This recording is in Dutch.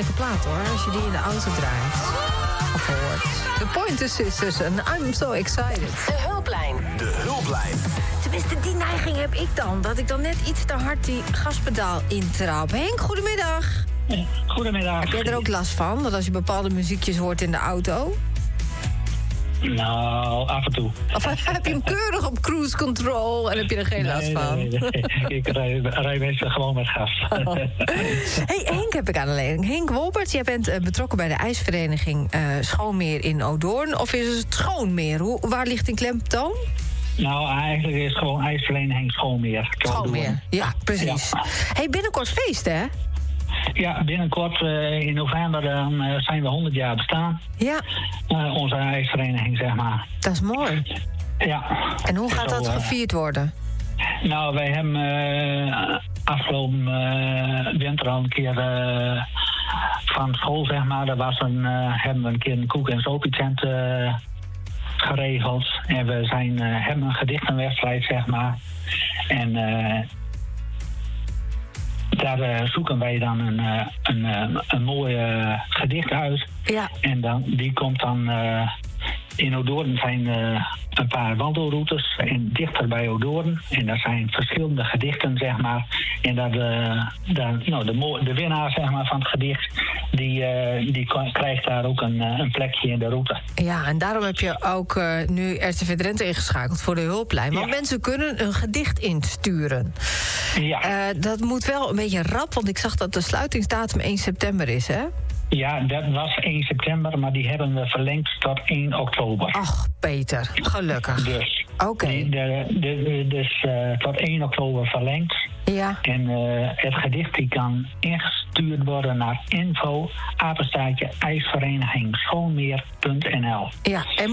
heerlijke plaat hoor, als je die in de auto draait. Of hoort. The Pointer Sisters en I'm so excited. De Hulplijn. De Hulplijn. Tenminste, die neiging heb ik dan. Dat ik dan net iets te hard die gaspedaal intrap. Henk, goedemiddag. Goedemiddag. Heb jij er ook last van? Dat als je bepaalde muziekjes hoort in de auto? Nou, af en toe. Of heb je hem keurig op cruise control en heb je er geen last van? Nee. Ik rij meestal gewoon met gas. Oh. Hey, Henk heb ik aan de lijn. Henk Wolbert, jij bent betrokken bij de ijsvereniging Schoonmeer in Odoorn. Of is het Schoonmeer? Waar ligt in klemtoon? Nou, eigenlijk is het gewoon ijsvereniging Schoonmeer. Schoonmeer, ja, precies. Ja. Hey, binnenkort feest, hè? Ja, binnenkort in november zijn we 100 jaar bestaan. Ja. Onze ijsvereniging, zeg maar. Dat is mooi. Ja. En hoe gaat dat gevierd worden? Nou, wij hebben afgelopen winter al een keer van school, zeg maar. Daar hebben we een keer een koek- en sopie-tent geregeld. En we hebben een gedichtenwedstrijd, zeg maar. En daar zoeken wij dan een mooi gedicht uit. Ja. En die komt dan in Odoorn zijn een paar wandelroutes en dichter bij Odoorn. En daar zijn verschillende gedichten, zeg maar. En de winnaar, zeg maar, van het gedicht, die krijgt daar ook een plekje in de route. Ja, en daarom heb je ook nu RTV Drenthe ingeschakeld voor de hulplijn. Want mensen kunnen een gedicht insturen. Ja. Dat moet wel een beetje rap, want ik zag dat de sluitingsdatum 1 september is, hè? Ja, dat was 1 september, maar die hebben we verlengd tot 1 oktober. Ach, Peter, gelukkig. Dus, oké. Dus tot 1 oktober verlengd. Ja. En het gedicht die kan ingestuurd worden naar info@ijsvereniging schoonmeer.nl. Ja, en